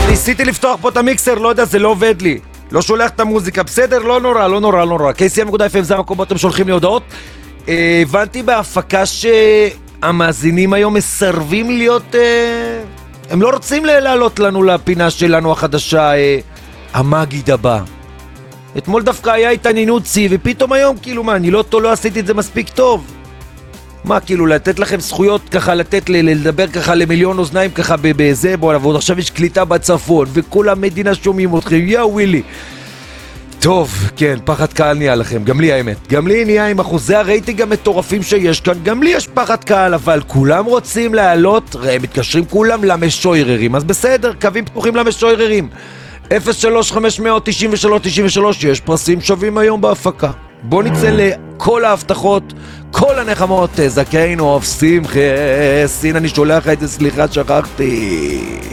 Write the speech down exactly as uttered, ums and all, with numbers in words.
ניסיתי לפתוח פה את המיקסר, לא יודע, זה לא עובד לי. לא שולח את המוזיקה, בסדר? לא נורא, לא נורא, לא נורא. קי סי אם נקודה אף אם זה המקום בו אתם שולחים לי הודעות. אה, הבנתי בהפקה שהמאזינים היום מסרבים להיות... אה, הם לא רוצים לעלות לנו לפינה שלנו החדשה, אה, המגיד הבא. אתמול דווקא היה התעניינות צי, ופתאום היום כאילו מה, אני לא, לא עשיתי את זה מספיק טוב. מה, כאילו, לתת לכם זכויות ככה, לתת, ל- לדבר ככה למיליון אוזניים ככה בזה, בואו נעבוד, עכשיו יש קליטה בצפון, וכל המדינה שומעים אתכם, יא ווילי. טוב, כן, פחד קהל נהיה לכם, גם לי האמת. גם לי נהיה עם אחוזי הרייטינג המטורפים שיש כאן, גם לי יש פחד קהל, אבל כולם רוצים לעלות, הם מתקשרים כולם למשוררים, אז בסדר, קווים פתוחים למשוררים. אפס שלוש חמש תשע שלוש תשע שלוש, יש פרסים שווים היום בהפקה. בוא נצא לכל ההבטחות, כל הנחמות, זכינו אוף שמחה, סין, אני שולח את זה, סליחה, שכחתי.